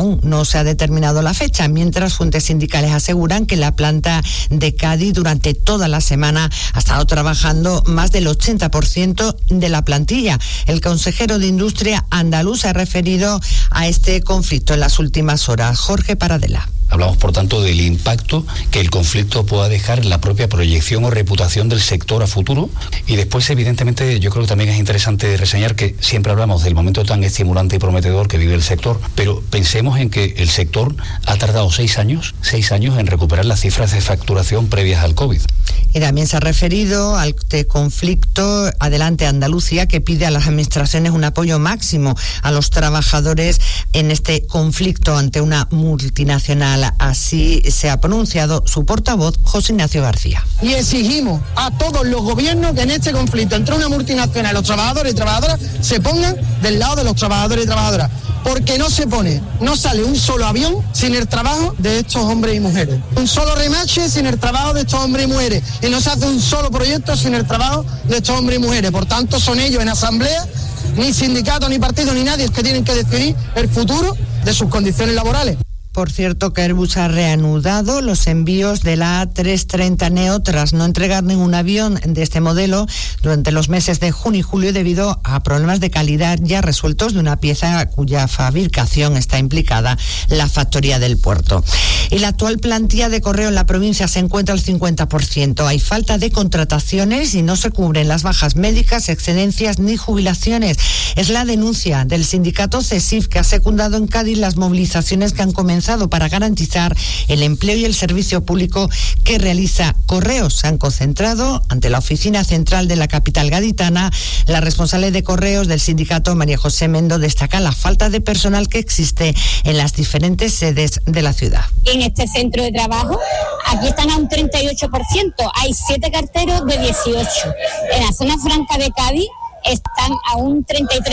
aún no se ha determinado la fecha, mientras fuentes sindicales aseguran que la planta de Cádiz durante toda la semana ha estado trabajando más del 80% de la plantilla. El consejero de Industria andaluz se ha referido a este conflicto en las últimas horas. Jorge Paradela. Hablamos, por tanto, del impacto que el conflicto pueda dejar en la propia proyección o reputación del sector a futuro. Y después, evidentemente, yo creo que también es interesante reseñar que siempre hablamos del momento tan estimulante y prometedor que vive el sector, pero pensemos en que el sector ha tardado 6 años en recuperar las cifras de facturación previas al COVID. Y también se ha referido al conflicto Adelante Andalucía, que pide a las administraciones un apoyo máximo a los trabajadores en este conflicto ante una multinacional. Así se ha pronunciado su portavoz, José Ignacio García. Y exigimos a todos los gobiernos que en este conflicto entre una multinacional y los trabajadores y trabajadoras se pongan del lado de los trabajadores y trabajadoras. Porque no sale un solo avión sin el trabajo de estos hombres y mujeres. Un solo remache sin el trabajo de estos hombres y mujeres. Y no se hace un solo proyecto sin el trabajo de estos hombres y mujeres. Por tanto, son ellos en asamblea, ni sindicatos, ni partidos, ni nadie, que tienen que decidir el futuro de sus condiciones laborales. Por cierto, que Airbus ha reanudado los envíos de la A330neo tras no entregar ningún avión de este modelo durante los meses de junio y julio debido a problemas de calidad ya resueltos de una pieza cuya fabricación está implicada la factoría del puerto. Y la actual plantilla de correo en la provincia se encuentra al 50%. Hay falta de contrataciones y no se cubren las bajas médicas, excedencias ni jubilaciones. Es la denuncia del sindicato CESIF, que ha secundado en Cádiz las movilizaciones que han comenzado para garantizar el empleo y el servicio público que realiza Correos. Se han concentrado ante la oficina central de la capital gaditana. La responsable de Correos del sindicato, María José Mendo, destaca la falta de personal que existe en las diferentes sedes de la ciudad. En este centro de trabajo, aquí están a un 38%, hay 7 carteros de 18. En la zona franca de Cádiz están a un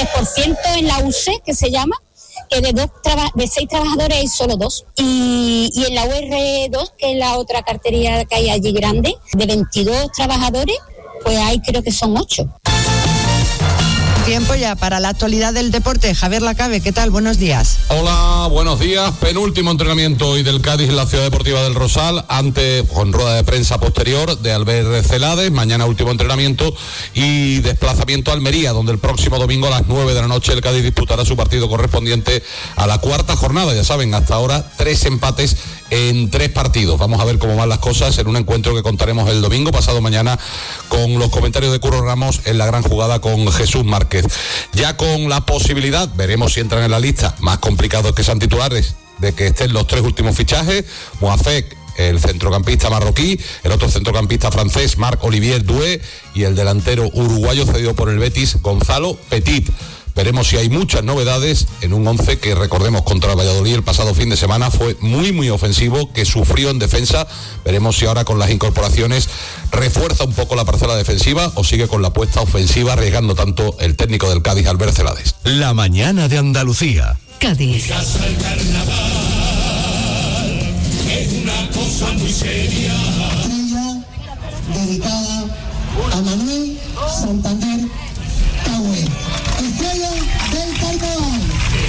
33% en la UCE, que se llama, que de 6 trabajadores hay solo 2. Y en la UR2, que es la otra cartería que hay allí grande, de 22 trabajadores, pues hay creo que son 8. Tiempo ya para la actualidad del deporte. Javier Lacabe, ¿qué tal? Buenos días. Hola, buenos días. Penúltimo entrenamiento hoy del Cádiz en la Ciudad Deportiva del Rosal, con rueda de prensa posterior de Albert Celades. Mañana último entrenamiento y desplazamiento a Almería, donde el próximo domingo a las 9 de la noche el Cádiz disputará su partido correspondiente a la 4ª jornada. Ya saben, hasta ahora 3 empates en 3 partidos. Vamos a ver cómo van las cosas en un encuentro que contaremos el domingo, pasado mañana, con los comentarios de Curro Ramos en la gran jugada con Jesús Márquez. Ya con la posibilidad, veremos si entran en la lista, más complicados que sean titulares, de que estén los 3 últimos fichajes: Moafek, el centrocampista marroquí, el otro centrocampista francés, Marc-Olivier Doué, y el delantero uruguayo cedido por el Betis, Gonzalo Petit. Veremos si hay muchas novedades en un 11 que, recordemos, contra el Valladolid el pasado fin de semana fue muy ofensivo, que sufrió en defensa. Veremos si ahora con las incorporaciones refuerza un poco la parcela defensiva o sigue con la apuesta ofensiva, arriesgando tanto el técnico del Cádiz, Albert Celades. La mañana de Andalucía. Cádiz. El carnaval es una cosa muy seria. Dedicada a Manuel Santander Cahue. Estrella del carnaval.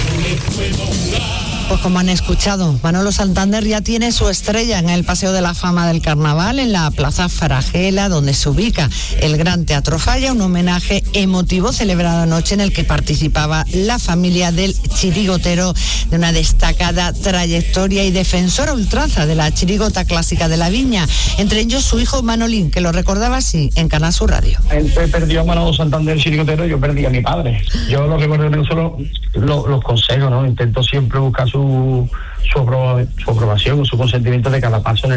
Pues como han escuchado, Manolo Santander ya tiene su estrella en el Paseo de la Fama del Carnaval, en la Plaza Fragela, donde se ubica el Gran Teatro Falla, un homenaje emotivo celebrado anoche en el que participaba la familia del chirigotero de una destacada trayectoria y defensora ultranza de la chirigota clásica de la Viña, entre ellos su hijo Manolín, que lo recordaba así en Canal Sur Radio. Él perdió a Manolo Santander, chirigotero, yo perdí a mi padre. Yo lo recuerdo no solo los consejos, ¿no? Intento siempre buscar su aprobación o su consentimiento de cada paso en